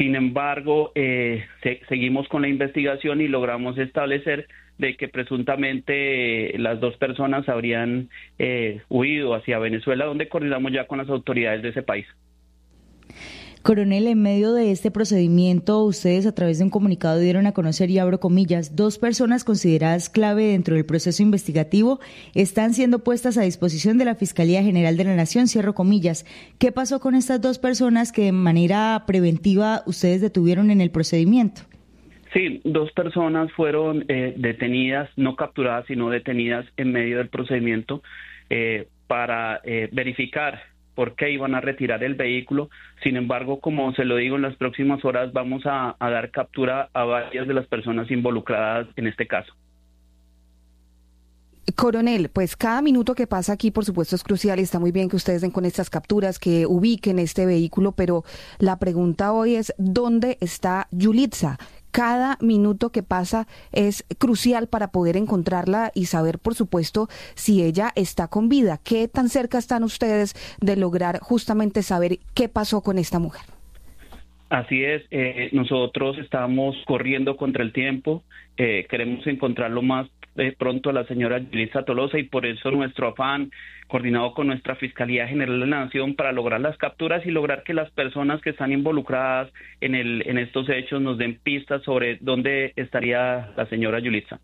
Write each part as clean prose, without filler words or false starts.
Sin embargo, seguimos con la investigación y logramos establecer de que presuntamente las dos personas habrían huido hacia Venezuela, donde coordinamos ya con las autoridades de ese país. Coronel, en medio de este procedimiento, ustedes a través de un comunicado dieron a conocer, y abro comillas, 2 personas consideradas clave dentro del proceso investigativo están siendo puestas a disposición de la Fiscalía General de la Nación, cierro comillas. ¿Qué pasó con estas 2 personas que de manera preventiva ustedes detuvieron en el procedimiento? Sí, 2 personas fueron detenidas, no capturadas, sino detenidas en medio del procedimiento para verificar por qué iban a retirar el vehículo. Sin embargo, como se lo digo, en las próximas horas vamos a dar captura a varias de las personas involucradas en este caso. Coronel, pues cada minuto que pasa aquí, por supuesto, es crucial y está muy bien que ustedes den con estas capturas, que ubiquen este vehículo, pero la pregunta hoy es, ¿dónde está Yulitza? Cada minuto que pasa es crucial para poder encontrarla y saber, por supuesto, si ella está con vida. ¿Qué tan cerca están ustedes de lograr justamente saber qué pasó con esta mujer? Así es, nosotros estamos corriendo contra el tiempo, queremos encontrar lo más pronto a la señora Yulitza Tolosa y por eso nuestro afán, coordinado con nuestra Fiscalía General de la Nación, para lograr las capturas y lograr que las personas que están involucradas en estos hechos nos den pistas sobre dónde estaría la señora Yulitza.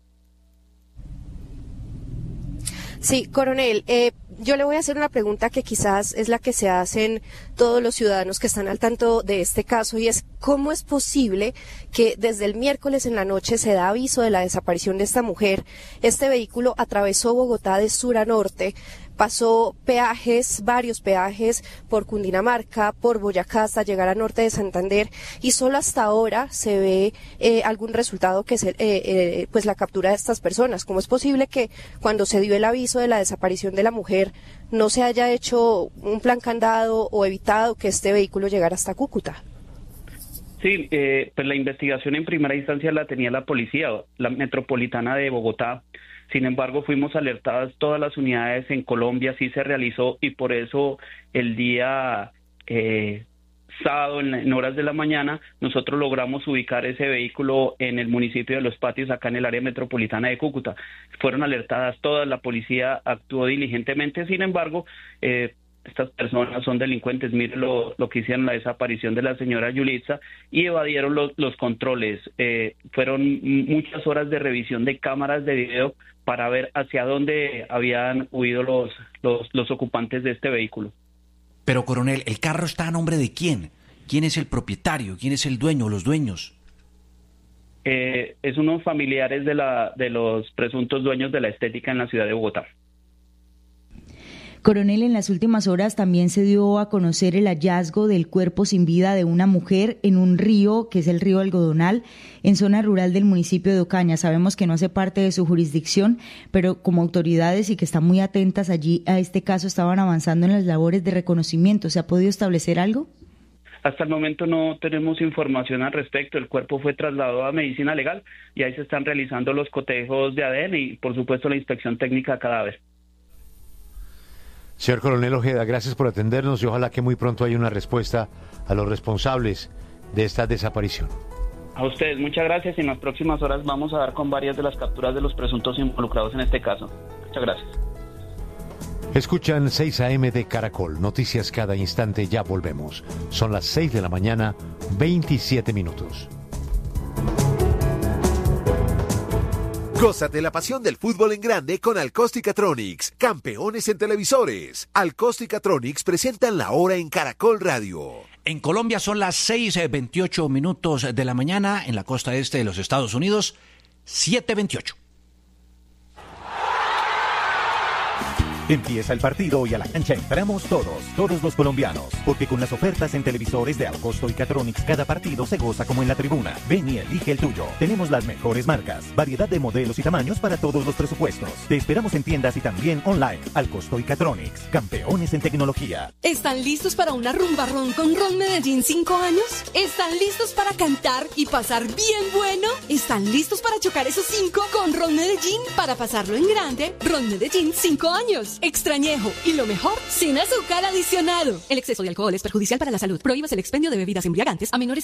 Sí, coronel, yo le voy a hacer una pregunta que quizás es la que se hacen todos los ciudadanos que están al tanto de este caso, y es ¿cómo es posible que desde el miércoles en la noche se da aviso de la desaparición de esta mujer? Este vehículo atravesó Bogotá de sur a norte, pasó peajes, varios peajes por Cundinamarca, por Boyacá hasta llegar a norte de Santander, y solo hasta ahora se ve algún resultado que es pues la captura de estas personas. ¿Cómo es posible que cuando se dio el aviso de la desaparición de la mujer no se haya hecho un plan candado o evitado que este vehículo llegara hasta Cúcuta? Sí, pues la investigación en primera instancia la tenía la policía, la metropolitana de Bogotá. Sin embargo, fuimos alertadas todas las unidades en Colombia, sí se realizó, y por eso el día sábado en horas de la mañana nosotros logramos ubicar ese vehículo en el municipio de Los Patios, acá en el área metropolitana de Cúcuta. Fueron alertadas todas, la policía actuó diligentemente. Sin embargo, estas personas son delincuentes. Mire lo que hicieron, la desaparición de la señora Yulitza, y evadieron los controles. Fueron muchas horas de revisión de cámaras de video para ver hacia dónde habían huido los ocupantes de este vehículo. Pero, coronel, ¿el carro está a nombre de quién? ¿Quién es el propietario? ¿Quién es el dueño o los dueños? Es unos familiares de los presuntos dueños de la estética en la ciudad de Bogotá. Coronel, en las últimas horas también se dio a conocer el hallazgo del cuerpo sin vida de una mujer en un río, que es el río Algodonal, en zona rural del municipio de Ocaña. Sabemos que no hace parte de su jurisdicción, pero como autoridades y que están muy atentas allí a este caso, estaban avanzando en las labores de reconocimiento. ¿Se ha podido establecer algo? Hasta el momento no tenemos información al respecto. El cuerpo fue trasladado a medicina legal y ahí se están realizando los cotejos de ADN y, por supuesto, la inspección técnica a cadáver. Señor Coronel Ojeda, gracias por atendernos y ojalá que muy pronto haya una respuesta a los responsables de esta desaparición. A ustedes, muchas gracias, y en las próximas horas vamos a dar con varias de las capturas de los presuntos involucrados en este caso. Muchas gracias. Escuchan 6 AM de Caracol, noticias cada instante, ya volvemos. Son las 6 de la mañana, 27 minutos. Gózate la pasión del fútbol en grande con Alcosta y Catronics, campeones en televisores. Alcosta y Catronics presentan la hora en Caracol Radio. En Colombia son las 6:28 minutos de la mañana, en la costa este de los Estados Unidos, 7:28. Empieza el partido y a la cancha entramos todos los colombianos, porque con las ofertas en televisores de Alcosto y Catronics cada partido se goza como en la tribuna. Ven y elige el tuyo. Tenemos las mejores marcas, variedad de modelos y tamaños para todos los presupuestos. Te esperamos en tiendas y también online. Alcosto y Catronics, campeones en tecnología. ¿Están listos para una rumba ron con Ron Medellín 5 años? ¿Están listos para cantar y pasar bien bueno? ¿Están listos para chocar esos 5 con Ron Medellín para pasarlo en grande? Ron Medellín 5 años. Extrañejo y lo mejor, sin azúcar adicionado. El exceso de alcohol es perjudicial para la salud. Prohíbas el expendio de bebidas embriagantes a menores